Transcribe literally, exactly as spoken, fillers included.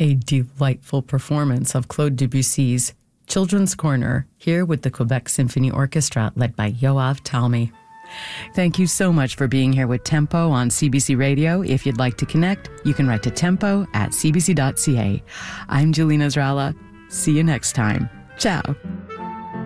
A delightful performance of Claude Debussy's Children's Corner, here with the Quebec Symphony Orchestra, led by Yoav Talmy. Thank you so much for being here with Tempo on C B C Radio. If you'd like to connect, you can write to tempo at c b c dot c a. I'm Julina Zrala. See you next time. Ciao.